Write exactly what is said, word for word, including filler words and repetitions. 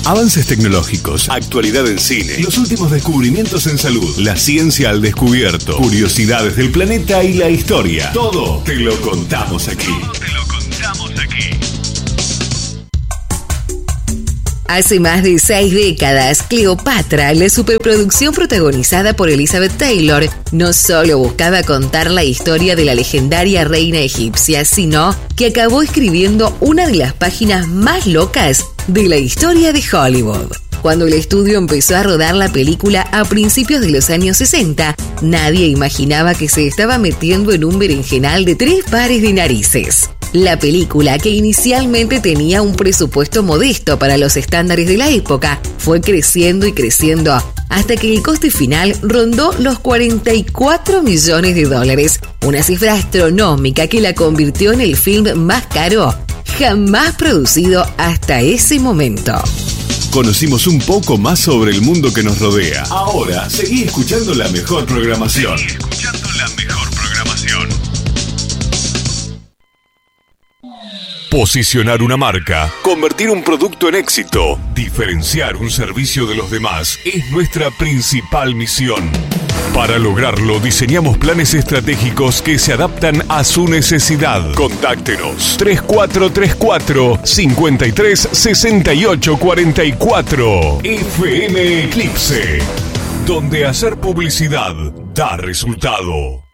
Avances tecnológicos, actualidad en cine, los últimos descubrimientos en salud, la ciencia al descubierto, curiosidades del planeta y la historia. Todo te lo contamos aquí. Todo te lo contamos aquí. Hace más de seis décadas, Cleopatra, la superproducción protagonizada por Elizabeth Taylor, no solo buscaba contar la historia de la legendaria reina egipcia, sino que acabó escribiendo una de las páginas más locas de la historia de Hollywood. Cuando el estudio empezó a rodar la película a principios de los años sesenta, nadie imaginaba que se estaba metiendo en un berenjenal de tres pares de narices. La película, que inicialmente tenía un presupuesto modesto para los estándares de la época, fue creciendo y creciendo hasta que el coste final rondó los cuarenta y cuatro millones de dólares, una cifra astronómica que la convirtió en el film más caro jamás producido hasta ese momento. Conocimos un poco más sobre el mundo que nos rodea. Ahora, seguí escuchando la mejor programación. Seguí escuchando la mejor programación. Posicionar una marca, convertir un producto en éxito, diferenciar un servicio de los demás es nuestra principal misión. Para lograrlo, diseñamos planes estratégicos que se adaptan a su necesidad. Contáctenos tres cuatro tres cuatro, cinco tres seis ocho cuatro cuatro. F M Eclipse, donde hacer publicidad da resultado.